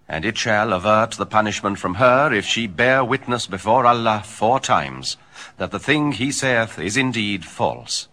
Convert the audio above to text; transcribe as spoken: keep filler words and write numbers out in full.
And it shall avert the punishment from her, if she bear witness before Allah four times, that the thing he saith is indeed false.